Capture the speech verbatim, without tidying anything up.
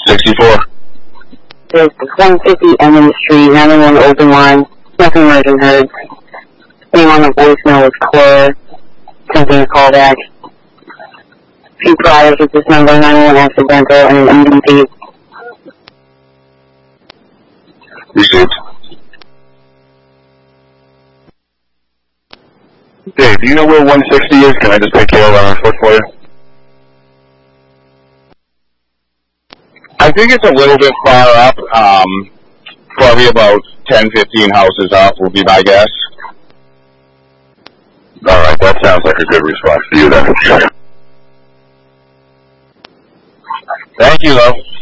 sixty-four. There's one fifty Emin Street, nine one one open line. Nothing emergent heard. Name on the voicemail was Claire. Attempting a call back. Few priors with this number, nine one one accidental, and an M D P. Received. Dave, do you know where one sixty is? Can I just take care of that on foot for you? I think it's a little bit far up. Um, probably about ten, fifteen houses up will be my guess. All right, that sounds like a good response to you then. Thank you, though.